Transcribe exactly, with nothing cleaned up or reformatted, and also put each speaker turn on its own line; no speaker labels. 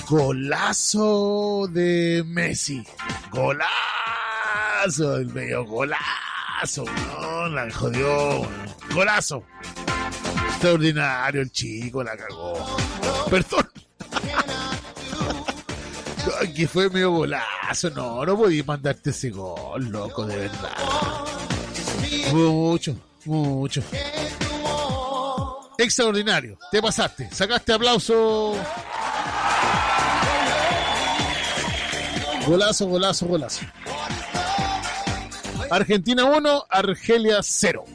Golazo de Messi. Golazo, el medio golazo. No, la jodió. Golazo. Extraordinario el chico, la cagó. Perdón. Que fue medio golazo. No, no podía mandarte ese gol, loco, de verdad. Mucho, mucho. Extraordinario. Te pasaste. Sacaste aplauso. Golazo, golazo, golazo. Argentina uno, Argelia cero.